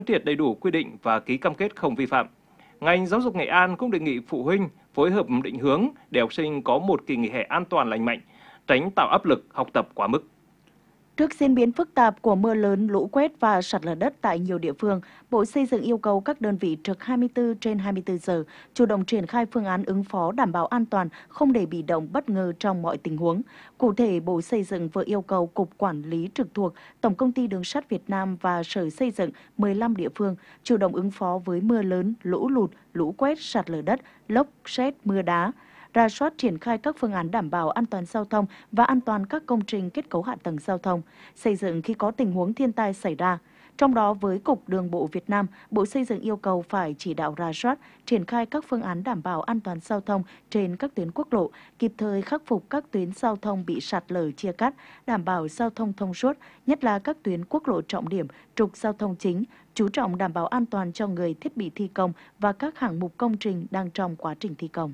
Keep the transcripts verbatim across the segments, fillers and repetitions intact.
triệt đầy đủ quy định và ký cam kết không vi phạm. Ngành giáo dục Nghệ An cũng đề nghị phụ huynh phối hợp định hướng để học sinh có một kỳ nghỉ hè an toàn lành mạnh, tránh tạo áp lực học tập quá mức. Trước diễn biến phức tạp của mưa lớn, lũ quét và sạt lở đất tại nhiều địa phương, Bộ Xây dựng yêu cầu các đơn vị trực hai mươi tư trên hai mươi tư giờ, chủ động triển khai phương án ứng phó đảm bảo an toàn, không để bị động bất ngờ trong mọi tình huống. Cụ thể, Bộ Xây dựng vừa yêu cầu Cục Quản lý trực thuộc, Tổng công ty Đường sắt Việt Nam và Sở Xây dựng mười lăm địa phương chủ động ứng phó với mưa lớn, lũ lụt, lũ quét, sạt lở đất, lốc, sét, mưa đá, rà soát triển khai các phương án đảm bảo an toàn giao thông và an toàn các công trình kết cấu hạ tầng giao thông, xây dựng khi có tình huống thiên tai xảy ra. Trong đó, với Cục Đường bộ Việt Nam, Bộ Xây dựng yêu cầu phải chỉ đạo rà soát, triển khai các phương án đảm bảo an toàn giao thông trên các tuyến quốc lộ, kịp thời khắc phục các tuyến giao thông bị sạt lở chia cắt, đảm bảo giao thông thông suốt, nhất là các tuyến quốc lộ trọng điểm, trục giao thông chính, chú trọng đảm bảo an toàn cho người, thiết bị thi công và các hạng mục công trình đang trong quá trình thi công.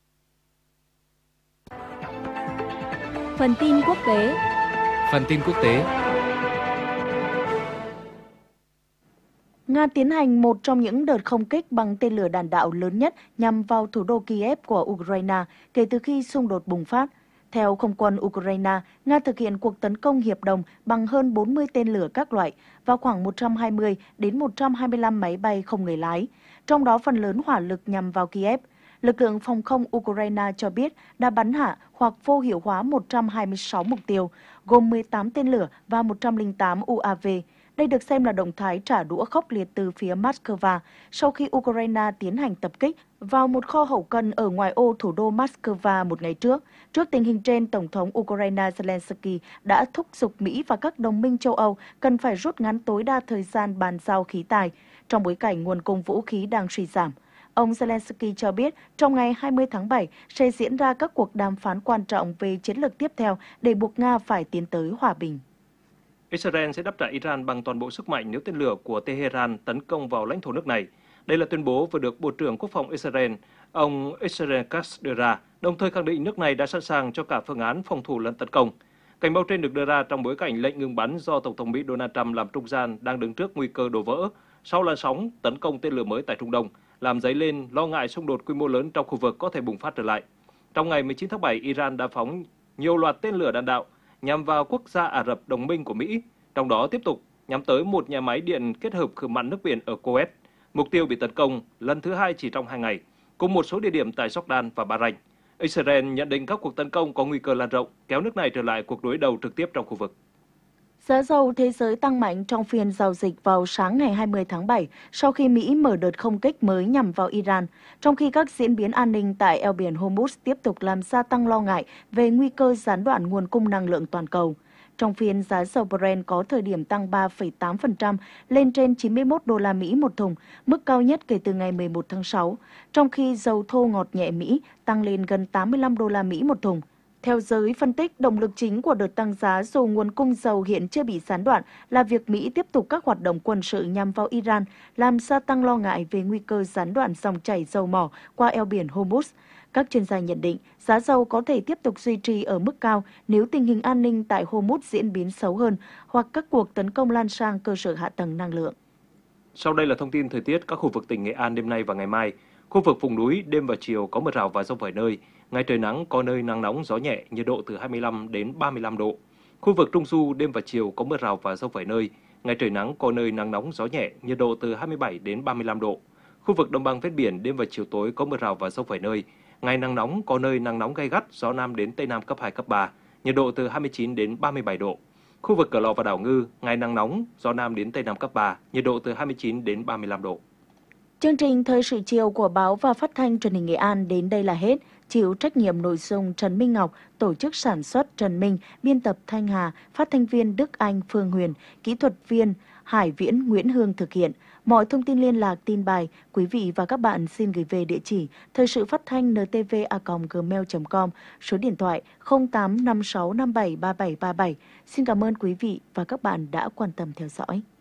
Phần tin quốc tế. Phần tin quốc tế. Nga tiến hành một trong những đợt không kích bằng tên lửa đạn đạo lớn nhất nhằm vào thủ đô Kiev của Ukraine kể từ khi xung đột bùng phát. Theo Không quân Ukraine, Nga thực hiện cuộc tấn công hiệp đồng bằng hơn bốn mươi tên lửa các loại và khoảng một trăm hai mươi đến một trăm hai mươi lăm máy bay không người lái, trong đó phần lớn hỏa lực nhằm vào Kiev. Lực lượng phòng không Ukraine cho biết đã bắn hạ hoặc vô hiệu hóa một trăm hai mươi sáu mục tiêu, gồm mười tám tên lửa và một trăm lẻ tám u a vê. Đây được xem là động thái trả đũa khốc liệt từ phía Moscow sau khi Ukraine tiến hành tập kích vào một kho hậu cần ở ngoài ô thủ đô Moscow một ngày trước. Trước tình hình trên, Tổng thống Ukraine Zelensky đã thúc giục Mỹ và các đồng minh châu Âu cần phải rút ngắn tối đa thời gian bàn giao khí tài, trong bối cảnh nguồn cung vũ khí đang suy giảm. Ông Zelensky cho biết trong ngày hai mươi tháng bảy sẽ diễn ra các cuộc đàm phán quan trọng về chiến lược tiếp theo để buộc Nga phải tiến tới hòa bình. Israel sẽ đáp trả Iran bằng toàn bộ sức mạnh nếu tên lửa của Tehran tấn công vào lãnh thổ nước này. Đây là tuyên bố vừa được Bộ trưởng Quốc phòng Israel, ông Israel Katz đưa ra, đồng thời khẳng định nước này đã sẵn sàng cho cả phương án phòng thủ lẫn tấn công. Cảnh báo trên được đưa ra trong bối cảnh lệnh ngừng bắn do Tổng thống Mỹ Donald Trump làm trung gian đang đứng trước nguy cơ đổ vỡ sau làn sóng tấn công tên lửa mới tại Trung Đông, làm dấy lên lo ngại xung đột quy mô lớn trong khu vực có thể bùng phát trở lại. Trong ngày mười chín tháng bảy, Iran đã phóng nhiều loạt tên lửa đạn đạo nhằm vào quốc gia Ả Rập đồng minh của Mỹ, trong đó tiếp tục nhắm tới một nhà máy điện kết hợp khử mặn nước biển ở Kuwait. Mục tiêu bị tấn công lần thứ hai chỉ trong hai ngày, cùng một số địa điểm tại Jordan và Bahrain. Israel nhận định các cuộc tấn công có nguy cơ lan rộng, kéo nước này trở lại cuộc đối đầu trực tiếp trong khu vực. Giá dầu thế giới tăng mạnh trong phiên giao dịch vào sáng ngày hai mươi tháng bảy sau khi Mỹ mở đợt không kích mới nhằm vào Iran, trong khi các diễn biến an ninh tại eo biển Hormuz tiếp tục làm gia tăng lo ngại về nguy cơ gián đoạn nguồn cung năng lượng toàn cầu. Trong phiên, giá dầu Brent có thời điểm tăng ba phẩy tám phần trăm lên trên chín mươi mốt đô la Mỹ một thùng, mức cao nhất kể từ ngày mười một tháng sáu, trong khi dầu thô ngọt nhẹ Mỹ tăng lên gần tám mươi lăm đô la Mỹ một thùng. Theo giới phân tích, động lực chính của đợt tăng giá dù nguồn cung dầu hiện chưa bị gián đoạn là việc Mỹ tiếp tục các hoạt động quân sự nhằm vào Iran, làm gia tăng lo ngại về nguy cơ gián đoạn dòng chảy dầu mỏ qua eo biển Hormuz. Các chuyên gia nhận định giá dầu có thể tiếp tục duy trì ở mức cao nếu tình hình an ninh tại Hormuz diễn biến xấu hơn hoặc các cuộc tấn công lan sang cơ sở hạ tầng năng lượng. Sau đây là thông tin thời tiết các khu vực tỉnh Nghệ An đêm nay và ngày mai. Khu vực vùng núi đêm và chiều có mưa rào và dông vài nơi, ngày trời nắng, có nơi nắng nóng gió nhẹ, nhiệt độ từ hai mươi lăm đến ba mươi lăm độ. Khu vực Trung Du đêm và chiều có mưa rào và dông vài nơi, ngày trời nắng, có nơi nắng nóng gió nhẹ, nhiệt độ từ hai mươi bảy đến ba mươi lăm độ. Khu vực đồng bằng ven biển đêm và chiều tối có mưa rào và dông vài nơi, ngày nắng nóng, có nơi nắng nóng gay gắt, gió nam đến tây nam cấp hai cấp ba, nhiệt độ từ hai mươi chín đến ba mươi bảy độ. Khu vực Cửa Lò và Đảo Ngư, ngày nắng nóng, gió nam đến tây nam cấp ba, nhiệt độ từ hai mươi chín đến ba mươi lăm độ. Chương trình Thời sự chiều của báo và phát thanh truyền hình Nghệ An đến đây là hết. Chịu trách nhiệm nội dung Trần Minh Ngọc, tổ chức sản xuất Trần Minh, biên tập Thanh Hà, phát thanh viên Đức Anh, Phương Huyền, kỹ thuật viên Hải Viễn, Nguyễn Hương thực hiện. Mọi thông tin liên lạc, tin bài, quý vị và các bạn xin gửi về địa chỉ thời sự phát thanh n t v a còng gmail chấm com, số điện thoại không tám năm sáu năm bảy ba bảy ba bảy. Xin cảm ơn quý vị và các bạn đã quan tâm theo dõi.